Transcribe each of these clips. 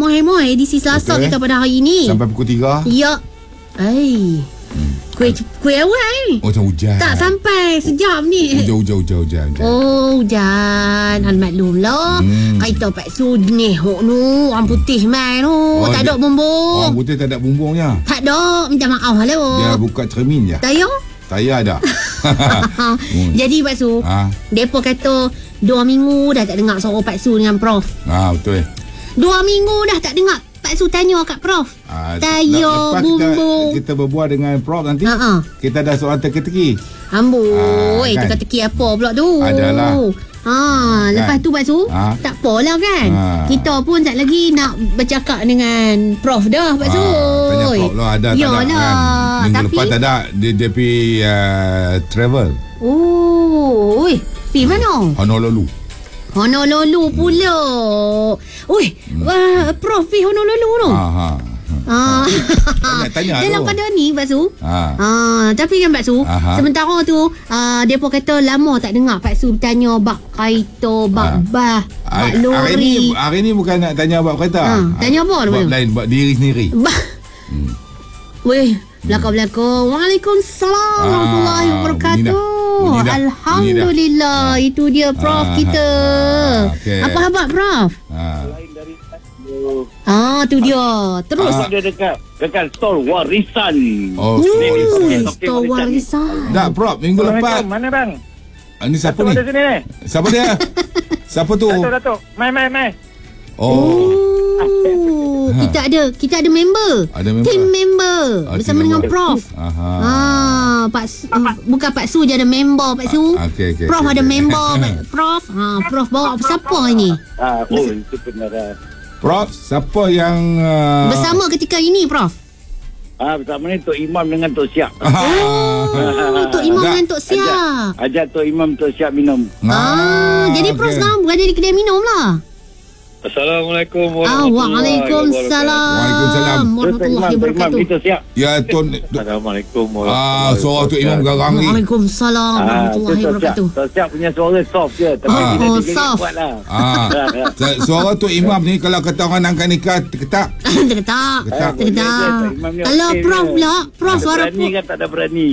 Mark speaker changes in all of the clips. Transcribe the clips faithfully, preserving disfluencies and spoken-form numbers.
Speaker 1: moh-moh edisi Selasa
Speaker 2: Betul,
Speaker 1: kita
Speaker 2: eh?
Speaker 1: pada hari ini.
Speaker 2: Sampai pukul tiga.
Speaker 1: Ya. Ai. Hmm. Kuih kuih awal ni.
Speaker 2: Oh, macam hujan.
Speaker 1: Tak sampai sejam ni.
Speaker 2: Hujan, hujan, hujan, hujan. hujan.
Speaker 1: Oh, hujan. Hal maklum lah. Hmm. Kaita Pak Su nehok nu. Orang putih mai nu. Oh, tak ada bumbung.
Speaker 2: Orang putih tak ada bumbungnya.
Speaker 1: Tak ada. Minta maaf lah.
Speaker 2: Dia buka cermin je.
Speaker 1: Tayar?
Speaker 2: Tayar dah.
Speaker 1: hmm. Jadi Pak Su, ha? Depa kata dua minggu dah tak dengar suara Pak Su dengan Prof.
Speaker 2: Ah, betul.
Speaker 1: Dua minggu dah tak dengar Pak Su tanya kat Prof.
Speaker 2: Ah,
Speaker 1: Tayar, bumbung.
Speaker 2: Kita, kita berbual dengan Prof nanti.
Speaker 1: Ha-ha.
Speaker 2: Kita ada soalan teka-teki.
Speaker 1: Amboi,
Speaker 2: ah, kan?
Speaker 1: teka-teki apa pula tu?
Speaker 2: Adalah.
Speaker 1: Ha, lepas kan? tu Pak Su, ha? tak apalah kan. Ha. Kita pun tak lagi nak bercakap dengan Prof dah Pak Su.
Speaker 2: Ha, tanya Prof lah, ada tak ada kan. Minggu Tapi, lepas tak ada dia, dia pergi uh, travel.
Speaker 1: Oh, oi, pergi mana?
Speaker 2: Honolulu.
Speaker 1: Honolulu pula. Oi, hmm. uh, Prof pergi Honolulu tu. Ha ha. Ah,
Speaker 2: tanya
Speaker 1: dalam
Speaker 2: tu.
Speaker 1: pada ni Pak Su.
Speaker 2: Ha.
Speaker 1: Ah, tapi kan Pak Su, Aha. sementara tu uh, depa kata lama tak dengar Pak Su tanya bab kereta, bab ha. bah, bab lori.
Speaker 2: Hari ni hari ni bukan nak tanya bab kereta.
Speaker 1: Ha. Tanya apa?
Speaker 2: Bab
Speaker 1: mana?
Speaker 2: lain, bab diri sendiri.
Speaker 1: hmm. Weh, belakang-belakang. Waalaikumsalam warahmatullahi wabarakatuh. Alhamdulillah, itu dia Prof ah, kita. Ah, okay. Apa khabar Prof? Ah. Ah, tu dia. Terus
Speaker 3: ah. dia dekat dekat store warisan.
Speaker 2: Oh,
Speaker 1: oh store warisan.
Speaker 2: Tak, Prof, minggu lepas.
Speaker 3: Mana bang?
Speaker 2: Ah, ni siapa
Speaker 3: Datuk
Speaker 2: ni?
Speaker 3: Sini, ni?
Speaker 2: Siapa dia? Siapa tu?
Speaker 3: Datuk, Datuk. Mai, mai, mai.
Speaker 2: Oh.
Speaker 1: oh. Kita ada kita ada member.
Speaker 2: Ada member.
Speaker 1: Team member
Speaker 2: ah,
Speaker 1: bersama dengan
Speaker 2: member.
Speaker 1: Prof.
Speaker 2: Aha.
Speaker 1: Ah, Pak Su, uh, bukan Pak Su je ada member Pak Su.
Speaker 2: Ah, okay, okay,
Speaker 1: Prof
Speaker 2: okay,
Speaker 1: ada
Speaker 2: okay.
Speaker 1: member Prof. Ha, Prof bawa siapa ini?
Speaker 3: Ah, oh, itu benar.
Speaker 2: Prof, siapa yang uh...
Speaker 1: bersama ketika ini Prof?
Speaker 3: Ah, bersama ni Tok Imam dengan Tok Siap.
Speaker 1: Oh, Tok Imam dengan Tok Siap.
Speaker 3: Ajak, ajak Tok Imam Tok Siap minum.
Speaker 1: Ah, ah jadi okay. Prof sekarang berada di kedai minum lah.
Speaker 3: Assalamualaikum
Speaker 1: warahmatullahi wabarakatuh. Waalaikumsalam warahmatullahi wabarakatuh.
Speaker 3: Kita siap.
Speaker 2: Ya, Tuan.
Speaker 3: Assalamualaikum
Speaker 2: warahmatullahi wabarakatuh. Ah, suara tu Imam garang ni.
Speaker 1: Waalaikumsalam warahmatullahi wabarakatuh.
Speaker 3: Tak siap punya suara soft je, tapi
Speaker 1: ah.
Speaker 3: kita
Speaker 1: oh,
Speaker 3: soft. Kuatlah.
Speaker 2: Ah. Suara tu Imam ni kalau kata orang nak nikah ketak.
Speaker 1: Ketak. Ketak. Kalau Prof pula, Prof suara
Speaker 3: berani kan tak ada berani.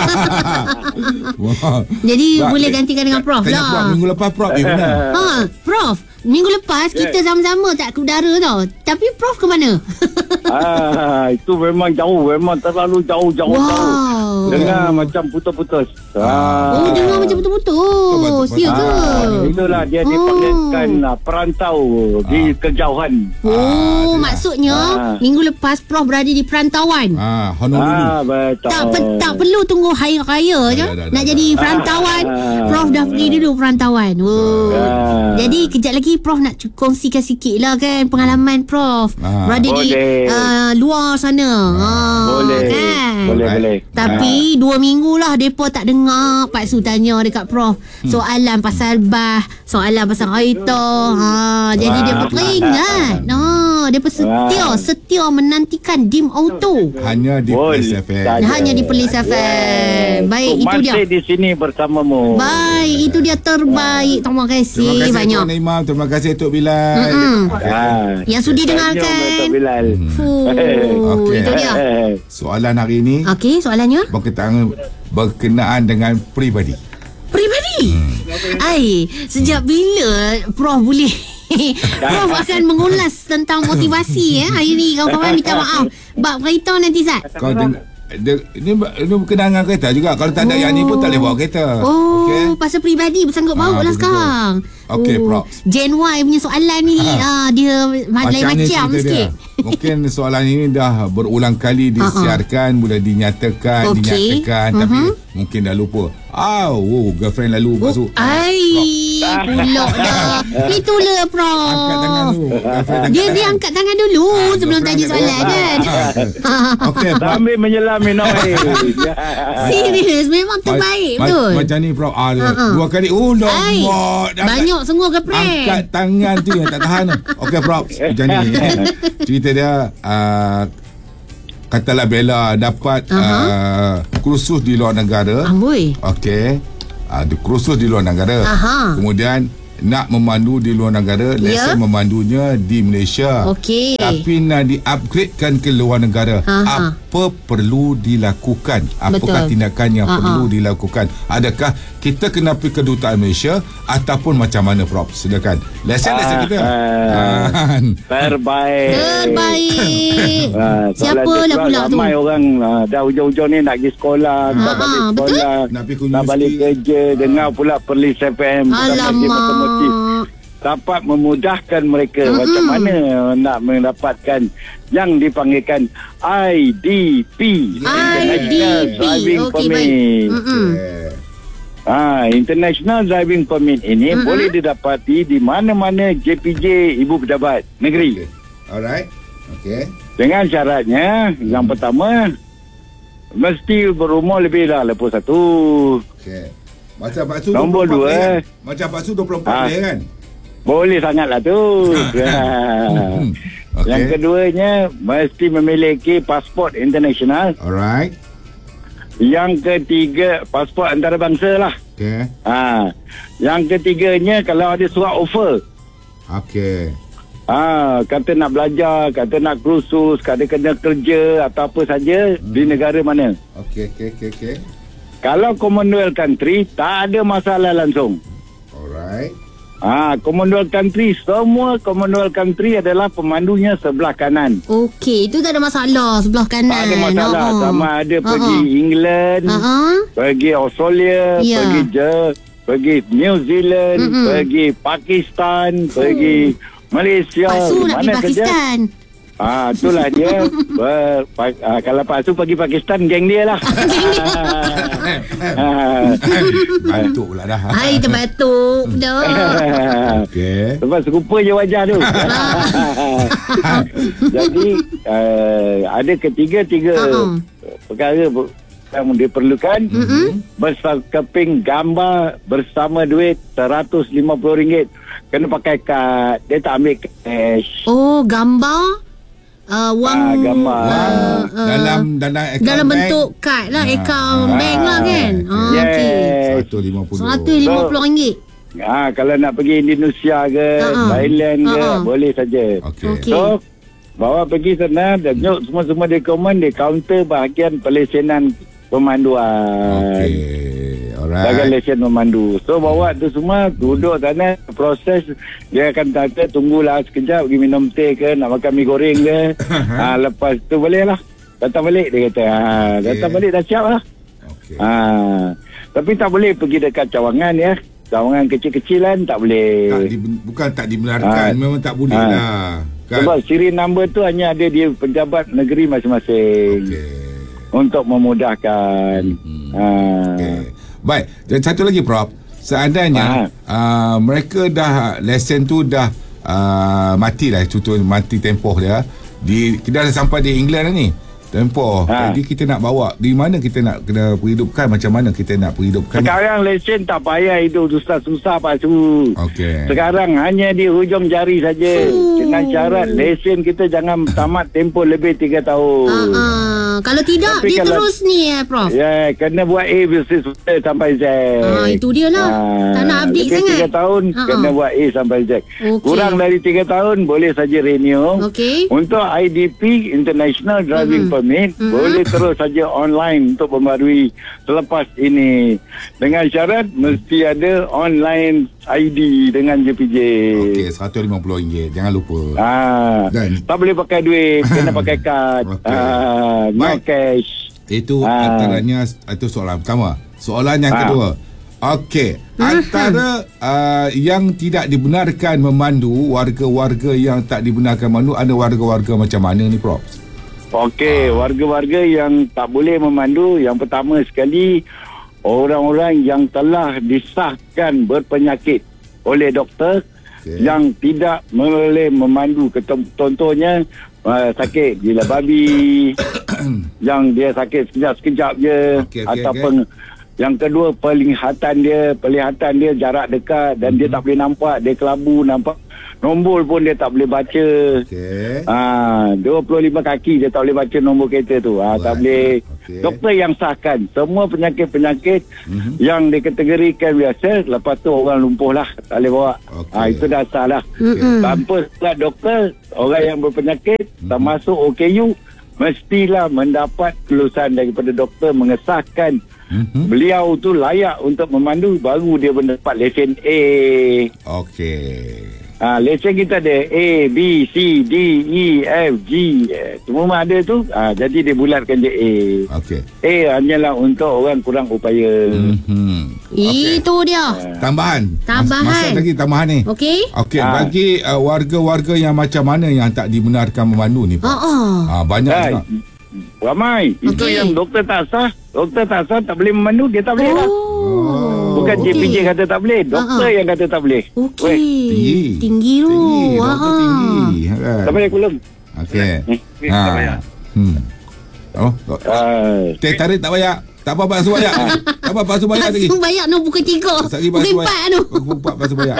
Speaker 1: Jadi boleh gantikan dengan Prof lah.
Speaker 2: Minggu lepas Prof ni mana?
Speaker 1: Ha, Prof. Minggu lepas yeah. kita sama-sama tak ke udara tau. Tapi Prof ke mana?
Speaker 3: ah, itu memang jauh, memang terlalu jauh-jauh. Wow. Jauh. Dengar macam putus-putus.
Speaker 1: Ah. Oh, dengar macam putus-putus. Ya ke?
Speaker 3: Ah, itulah dia oh. dipanggilkan uh, perantau ah. di kejauhan.
Speaker 1: Oh, ah, maksudnya ah. minggu lepas Prof berada di perantauan.
Speaker 2: Ah, Honolulu.
Speaker 3: Ah, betul.
Speaker 1: Tak, tak perlu tunggu hari raya je dah, dah, nak dah, jadi dah. perantauan. Ah. Prof dah pergi dulu perantauan. Oh. Ah. Jadi kejap lagi Prof nak kongsikan sikit lah kan pengalaman Prof ah. berada boleh. di uh, luar sana.
Speaker 3: Ah. Boleh.
Speaker 1: Kan?
Speaker 3: Boleh, boleh.
Speaker 1: Tapi ah. dua minggu lah mereka tak dengar Pak Su tanya dekat Prof hmm. soalan pasal bah, soalan pasal kereta. Ha, jadi dia pun teringat. Ha, dia pun setia, ah. setia menantikan Dim Auto.
Speaker 2: Hanya di Perlis F M.
Speaker 1: Hanya di Perlis F M. Baik,
Speaker 3: so,
Speaker 1: itu dia.
Speaker 3: Masih di sini bersamamu.
Speaker 1: Baik, itu dia terbaik. Terima kasih,
Speaker 2: terima kasih
Speaker 1: banyak.
Speaker 2: Tuan Imam, terima kasih Tok Bilal.
Speaker 1: Ah. Yang sudi dengarkan.
Speaker 3: Tok Bilal.
Speaker 2: Hmm. Okay.
Speaker 1: Itu dia.
Speaker 2: Soalan hari ini.
Speaker 1: Okey, soalannya
Speaker 2: berkenaan berkenaan dengan peribadi.
Speaker 1: Peribadi? Hmm. Ai, sejak bila Prof boleh Prof akan mengulas tentang motivasi eh hari ni kawan-kawan minta maaf. Bab kereta nanti Zat.
Speaker 2: Kau dengar dia, ini, ini berkenaan dengan kereta juga. Kalau tak ada oh. yang ni pun tak boleh bawa kereta.
Speaker 1: Oh, okay. Pasal peribadi bersangkut baut lah sekarang.
Speaker 2: Okey,
Speaker 1: oh.
Speaker 2: Prof.
Speaker 1: Gen Y punya soalan ni ah, dia lain macam sikit.
Speaker 2: Mungkin soalan ini dah berulang kali disiarkan, uh-huh. boleh dinyatakan, okay. dinyatakan, uh-huh. tapi mungkin dah lupa. Ah, oh, girlfriend lalu
Speaker 1: oh, masuk. Ai, pulak dah. Itulah Prof.
Speaker 2: Angkat tangan dulu.
Speaker 1: Dia dia angkat tangan dulu ah, sebelum tanya soalan kan.
Speaker 2: Okey,
Speaker 3: sambil menyelam minum air.
Speaker 1: Serius, memang terbaik ma- betul.
Speaker 2: Ma- macam ni Prof. Ah, uh-huh. dua kali. Oh, lama.
Speaker 1: Banyak semua girlfriend.
Speaker 2: Angkat tangan tu yang tak tahan. Okey, Prof. Macam ni. Cerita dia uh, katalah Bella dapat uh-huh. uh, kursus di luar negara.
Speaker 1: Amboi.
Speaker 2: Okey. Uh, kursus di luar negara.
Speaker 1: Aha.
Speaker 2: Kemudian nak memandu di luar negara, lesen
Speaker 1: Ya.
Speaker 2: memandunya di Malaysia.
Speaker 1: Okey.
Speaker 2: Tapi nak di-upgradekan ke luar negara,
Speaker 1: Aha.
Speaker 2: apa perlu dilakukan? Apakah
Speaker 1: Betul.
Speaker 2: tindakan yang
Speaker 1: Aha.
Speaker 2: perlu dilakukan? Adakah kita kena pergi kedutaan Malaysia ataupun macam mana, Prof? Silakan. Lesen-lesen
Speaker 3: Ah,
Speaker 2: kita.
Speaker 3: ah.
Speaker 2: Ah.
Speaker 3: Terbaik.
Speaker 1: Terbaik.
Speaker 3: Ah,
Speaker 1: Siapa
Speaker 3: soalan
Speaker 1: lah
Speaker 3: tu
Speaker 1: pula tu?
Speaker 3: Ramai orang ah, dah hujung-hujung ni nak pergi sekolah, tak
Speaker 1: Ah,
Speaker 3: balik
Speaker 1: betul.
Speaker 3: sekolah,
Speaker 2: Nak pergi ke
Speaker 3: nak balik
Speaker 2: universiti.
Speaker 3: kerja, dengar pula Perlis F M, otomotif.
Speaker 1: Alamak.
Speaker 3: Dapat memudahkan mereka
Speaker 1: Mm-mm.
Speaker 3: macam mana nak mendapatkan yang dipanggilkan I D P,
Speaker 1: I D P.
Speaker 3: Driving
Speaker 1: Okey,
Speaker 3: Permit.
Speaker 1: baik. Mm-mm.
Speaker 2: Okay.
Speaker 3: Ah, International Driving Permit ini
Speaker 1: Mm-mm.
Speaker 3: boleh didapati di mana-mana J P J Ibu Pejabat Negeri.
Speaker 2: Okay. Alright. Okay.
Speaker 3: Dengan syaratnya, yang pertama, mesti berumur lebih dah lepas satu.
Speaker 2: Okay. Macam Pak Su
Speaker 3: Nombor
Speaker 2: dua puluh empat
Speaker 3: dua,
Speaker 2: boleh
Speaker 3: eh.
Speaker 2: kan? Macam Pak Su dua puluh empat
Speaker 3: Ah.
Speaker 2: boleh kan?
Speaker 3: Boleh sangatlah tu. Ya.
Speaker 2: Hmm. Okay.
Speaker 3: Yang keduanya, mesti memiliki pasport international.
Speaker 2: Alright.
Speaker 3: Yang ketiga, pasport antarabangsa lah.
Speaker 2: Okay.
Speaker 3: Ha. Yang ketiganya, kalau ada surat offer.
Speaker 2: Okay.
Speaker 3: Ha, kata nak belajar, kata nak kursus, kata kena kerja atau apa saja hmm. di negara mana.
Speaker 2: Okay, okay, okay, okay.
Speaker 3: Kalau Commonwealth country, tak ada masalah langsung.
Speaker 2: Alright.
Speaker 3: Ah, Commonwealth country, semua Commonwealth country adalah pemandunya sebelah kanan.
Speaker 1: Okey, itu tak ada masalah sebelah kanan.
Speaker 3: Tak ada masalah.
Speaker 1: Oh.
Speaker 3: Sama ada
Speaker 1: Oh,
Speaker 3: pergi
Speaker 1: oh.
Speaker 3: England,
Speaker 1: Uh-huh.
Speaker 3: pergi Australia,
Speaker 1: Ya.
Speaker 3: pergi Je, pergi New Zealand,
Speaker 1: Mm-mm.
Speaker 3: pergi Pakistan, pergi Malaysia,
Speaker 1: Pak Su nak pergi
Speaker 3: mana saja.
Speaker 1: Pakistan.
Speaker 3: Ah, itulah dia. Ber, pa, ah, kalau Pak Su pergi Pakistan, geng dia lah. Ah.
Speaker 2: Batuk pula dah.
Speaker 1: Hai, terbatuk. Dah.
Speaker 2: Okay.
Speaker 3: Sebab serupa je wajah tu. Jadi uh, ada ketiga-tiga
Speaker 1: Uh-uh.
Speaker 3: perkara ber- yang diperlukan.
Speaker 1: Mm-mm.
Speaker 3: Bersekeping gambar bersama duit seratus lima puluh ringgit. Kena pakai kad. Dia tak ambil cash.
Speaker 1: Oh, gambar uh, wang
Speaker 3: Ah, gambar.
Speaker 1: uh, uh,
Speaker 2: dalam dalam akaun
Speaker 1: dalam
Speaker 2: bank,
Speaker 1: bentuk kad lah,
Speaker 2: Ah.
Speaker 1: akaun bank lah kan. Ah,
Speaker 3: Yes.
Speaker 1: okey.
Speaker 2: seratus lima puluh.
Speaker 1: seratus lima puluh ringgit.
Speaker 3: Ah, kalau nak pergi Indonesia ke,
Speaker 1: Uh-uh.
Speaker 3: Thailand ke,
Speaker 1: Uh-uh.
Speaker 3: boleh saja.
Speaker 2: Okay.
Speaker 1: Okey.
Speaker 3: So, bawa pergi sana, dan jok semua-semua dokumen di kaunter bahagian pelesenan pemanduan.
Speaker 2: Okay.
Speaker 3: Bagian
Speaker 2: Alright.
Speaker 3: lesen memandu. So bawa tu semua, duduk sana, proses. Dia akan kata, tunggulah sekejap, pergi minum teh ke, nak makan mi goreng ke. ha, lepas tu boleh lah. Datang balik, dia kata. Ha, datang
Speaker 2: Okay.
Speaker 3: balik dah siap lah.
Speaker 2: Okay.
Speaker 3: Ha, tapi tak boleh pergi dekat cawangan ya. Cawangan kecil-kecilan tak boleh.
Speaker 2: Tak di, bukan tak dibenarkan,
Speaker 3: Ah.
Speaker 2: memang tak boleh
Speaker 3: Ah.
Speaker 2: lah. Kan?
Speaker 3: Sebab siri number tu hanya ada di pejabat negeri masing-masing.
Speaker 2: Okay.
Speaker 3: Untuk memudahkan.
Speaker 2: Hmm.
Speaker 3: Ha.
Speaker 2: Okay. Baik, dan satu lagi Prof. Seandainya uh, mereka dah lesen tu dah uh, mati lah, contoh mati tempoh dia. Di kita dah sampai di England dah ni. Tempoh.
Speaker 3: Ha.
Speaker 2: Jadi kita nak bawa di mana kita nak kena perhidupkan, macam mana kita nak perhidupkan.
Speaker 3: Sekarang lesen tak payah hidup susah-susah Pak Su.
Speaker 2: Okey.
Speaker 3: Sekarang hanya di hujung jari saja. Dengan syarat lesen kita jangan tamat tempoh lebih tiga tahun.
Speaker 1: Ah, ah. Kalau tidak,
Speaker 3: Tapi
Speaker 1: dia
Speaker 3: kalau-
Speaker 1: terus ni eh, Prof.
Speaker 3: Ya, kena buat A bersih sampai Z.
Speaker 1: Ah, itu dia lah. Tak nak update
Speaker 3: lebih
Speaker 1: sangat.
Speaker 3: tiga tahun,
Speaker 1: Ha,
Speaker 3: kena
Speaker 1: ha.
Speaker 3: buat A sampai Z.
Speaker 1: Okey.
Speaker 3: Kurang dari tiga tahun, boleh saja renew.
Speaker 1: Okey.
Speaker 3: Untuk I D P, International Driving
Speaker 1: Mhm.
Speaker 3: Permit,
Speaker 1: Mhm.
Speaker 3: boleh terus saja online untuk membarui selepas ini. Dengan syarat, mesti ada online I D dengan J P J.
Speaker 2: Okey, seratus lima puluh ringgit. Jangan lupa.
Speaker 3: Ah,
Speaker 2: Dan-
Speaker 3: tak boleh pakai duit, kena pakai kad.
Speaker 2: Okey.
Speaker 3: Ah, no
Speaker 2: Baik.
Speaker 3: cash.
Speaker 2: Itu
Speaker 3: Ah.
Speaker 2: antaranya, itu soalan pertama. Soalan yang
Speaker 3: Ah.
Speaker 2: kedua. Okey, antara uh, yang tidak dibenarkan memandu, warga-warga yang tak dibenarkan memandu, ada warga-warga macam mana ni Prof?
Speaker 3: Okey, warga-warga yang tak boleh memandu, yang pertama sekali, orang-orang yang telah disahkan berpenyakit oleh doktor,
Speaker 2: Okey.
Speaker 3: yang tidak boleh memandu. Ketom- Contohnya, uh, sakit gila babi, yang dia sakit sekejap-sekejap je.
Speaker 2: Okey, okey,
Speaker 3: Ataupun yang kedua, penglihatan dia, penglihatan dia jarak dekat dan dia tak boleh nampak, dia kelabu, nampak nombor pun dia tak boleh baca.
Speaker 2: Okey.
Speaker 3: Ah, dua puluh lima kaki dia tak boleh baca nombor kereta tu. Ah, tak
Speaker 2: Right.
Speaker 3: boleh.
Speaker 2: Okey.
Speaker 3: Okay. Doktor yang sahkan semua penyakit-penyakit mm-hmm. yang dikategorikan biasa, lepas tu orang lumpuh lah, tak boleh bawa. Okay. Ha, itu dah sah lah. Mm-hmm. Tanpa surat doktor, orang yang berpenyakit mm-hmm. termasuk O K U mestilah mendapat kelulusan daripada doktor mengesahkan mm-hmm. beliau tu layak untuk memandu, baru dia mendapat lesen A.
Speaker 2: Okey.
Speaker 3: Ha, lesen kita ada A, B, C, D, E, F, G. Semua ada tu. Ha, jadi dia bulatkan je A.
Speaker 2: Okey.
Speaker 3: A hanyalah untuk orang kurang upaya.
Speaker 2: Mm-hmm.
Speaker 1: Okay. Itu dia.
Speaker 2: Ha. Tambahan.
Speaker 1: Tambahan.
Speaker 2: Mas, masa lagi tambahan ni.
Speaker 1: Okey.
Speaker 2: Okey,
Speaker 3: ha.
Speaker 2: bagi uh, warga-warga yang macam mana yang tak dibenarkan memandu ni, Pak?
Speaker 1: Uh-uh.
Speaker 2: Ha, banyak
Speaker 3: ha,
Speaker 2: juga.
Speaker 3: Ramai. Okay. Itu yang doktor tak sah. Doktor tak sah, tak boleh memandu, dia tak boleh lah.
Speaker 1: Oh.
Speaker 3: Bukan
Speaker 1: okay.
Speaker 3: J P J kata tak boleh, doktor uh-huh. yang kata tak boleh.
Speaker 1: Okey.
Speaker 2: Tinggi.
Speaker 1: Tinggi tu.
Speaker 2: Tinggi. Doktor tinggi. Kan?
Speaker 3: Tak boleh kulum.
Speaker 2: Okey.
Speaker 3: Eh,
Speaker 2: ha.
Speaker 3: tak payah.
Speaker 2: Hmm. Oh.
Speaker 3: Uh,
Speaker 2: Teh tarik tak payah. Tak apa basuh banyak. Tak apa basuh banyak lagi.
Speaker 1: Basuh banyak no pukul tiga. Pukul empat no.
Speaker 2: Pukul empat basuh banyak.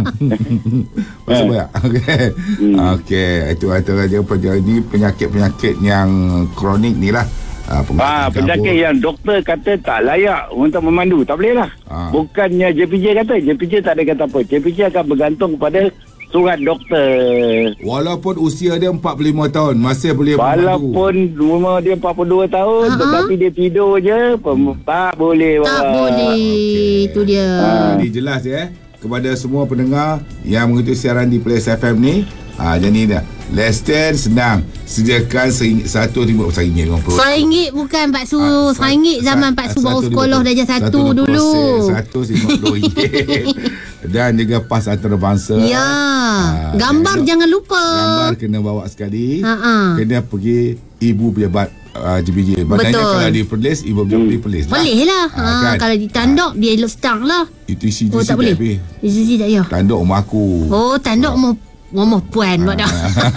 Speaker 2: Basuh banyak. Okey. Okey, itu antara dia perjalanan ni penyakit-penyakit yang kronik ni lah.
Speaker 3: Ah, ah, penyakit yang doktor kata tak layak untuk memandu, tak boleh lah. Ah. Bukannya J P J kata, J P J tak ada kata apa. J P J akan bergantung kepada surat doktor.
Speaker 2: Walaupun usia dia empat puluh lima tahun masih boleh memandu.
Speaker 3: Walaupun umur dia empat puluh dua tahun, uh-huh. tetapi dia tidur je, pem- tak boleh.
Speaker 1: Tak bawa. boleh. Okay. Itu dia.
Speaker 2: Ah. Jadi jelas ya kepada semua pendengar yang mengikuti siaran di Place F M ni. Ah, jadi dah. Lesen senang. Sediakan satu lima ringgit lima puluh.
Speaker 1: Ringgit bukan Pak Su. Ringgit zaman Pak Su baru sekolah darjah satu dulu.
Speaker 2: Satu lima puluh ringgit. Dan juga pas antarabangsa.
Speaker 1: Ya. Ha, gambar jangan lupa.
Speaker 2: Gambar kena bawa sekali.
Speaker 1: Ha-ha.
Speaker 2: Kena pergi ibu pejabat uh, J P J. Maknanya kalau di perlis, ibu pejabat di perlis lah.
Speaker 1: Boleh lah. Ha, ha, kan? Kalau ditanduk, ha. dia elok stang lah.
Speaker 2: Itu isi
Speaker 1: oh, tak boleh. Isi tak ya.
Speaker 2: Tanduk rumah aku.
Speaker 1: Oh, tanduk rumah Mama puan buat dah.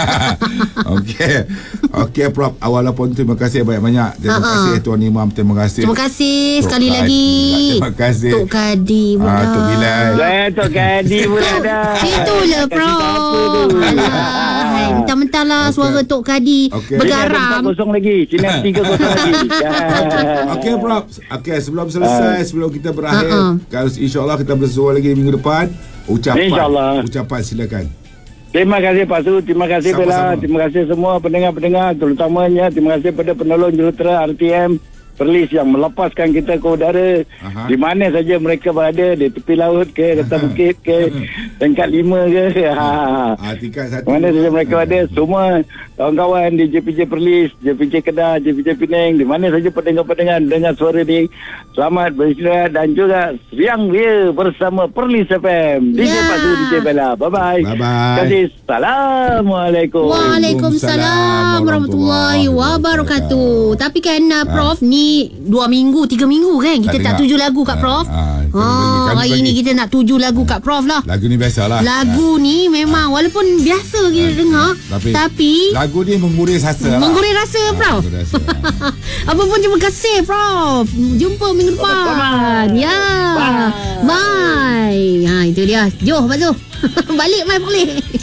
Speaker 2: Okey. Okey Prof. Walaupun terima kasih banyak-banyak. Terima uh-huh. kasih Tuan Imam. Terima kasih.
Speaker 1: Terima kasih
Speaker 2: Tok
Speaker 1: sekali
Speaker 2: Kadi.
Speaker 1: lagi.
Speaker 2: Terima kasih.
Speaker 1: Tok Kadi pula.
Speaker 2: Ah, Tok Bilal.
Speaker 3: Eh, Tok Kadi pula dah.
Speaker 1: Itulah Prof. Alah. Mentah-mentah lah suara Tok Kadi okay. bergaram.
Speaker 3: empat kosong lagi. Sini tiga kosong lagi.
Speaker 2: Okey Prof. Okey, sebelum selesai, sebelum kita berakhir, uh-huh. kalau insya-Allah kita bersua lagi minggu depan, ucapan InsyaAllah. Ucapan silakan.
Speaker 3: Terima kasih Pak Su, terima kasih Bella, terima kasih semua pendengar-pendengar, terutamanya terima kasih pada penolong jurutera R T M Perlis yang melepaskan kita ke udara. Aha. Di mana saja mereka berada, di tepi laut ke, atas bukit ke, tingkat lima ke, ha. Ha, tingkat satu. Mana saja mereka berada, semua kawan-kawan di J P J Perlis, J P J Kedah, J P J Penang, di mana saja pendengar-pendengar dengar suara ni, selamat beristirahat dan juga riang ria bersama Perlis F M. D J yeah. Pak Su, D J Bella. Bye-bye.
Speaker 2: Bye-bye.
Speaker 3: Terima kasih. Assalamualaikum.
Speaker 1: Waalaikumsalam warahmatullahi wabarakatuh. Tapi kan uh, Prof ni dua minggu, tiga minggu kan kita tak, tak tuju lagu kat Prof. Ha, ha, ha, hari ni kita nak tuju lagu kat Prof lah.
Speaker 2: Lagu ni biasalah.
Speaker 1: Lagu ha. ni memang walaupun biasa kita ha. dengar, tapi, tapi
Speaker 2: lagu ni menggurih rasa.
Speaker 1: Menggurih rasa ha, Prof. Rasa, ha. Apa pun terima kasih Prof. Jumpa minggu depan. Ya. Bye. Bye. Ha, itu dia. Jom Pak Su. Balik mai boleh.